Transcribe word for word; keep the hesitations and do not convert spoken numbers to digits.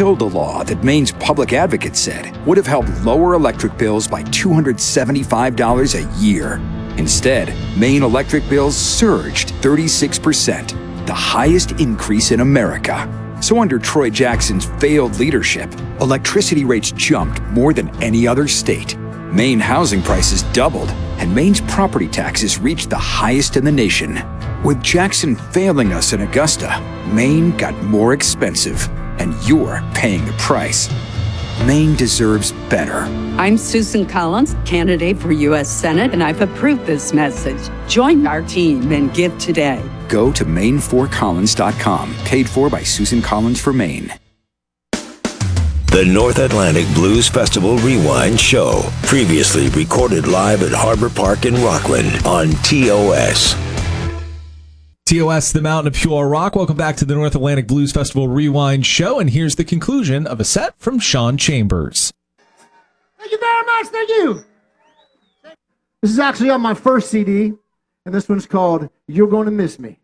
killed a law that Maine's public advocate said would have helped lower electric bills by two hundred seventy-five dollars a year. Instead, Maine electric bills surged thirty-six percent, the highest increase in America. So under Troy Jackson's failed leadership, electricity rates jumped more than any other state. Maine housing prices doubled, and Maine's property taxes reached the highest in the nation. With Jackson failing us in Augusta, Maine got more expensive, and you're paying the price. Maine deserves better. I'm Susan Collins, candidate for U S Senate, and I've approved this message. Join our team and give today. Go to maine for collins dot com, paid for by Susan Collins for Maine. The North Atlantic Blues Festival Rewind Show, previously recorded live at Harbor Park in Rockland on T O S. T O S, the Mountain of Pure Rock. Welcome back to the North Atlantic Blues Festival Rewind Show, and here's the conclusion of a set from Sean Chambers. Thank you very much. Thank you. This is actually on my first C D, and this one's called You're Gonna Miss Me.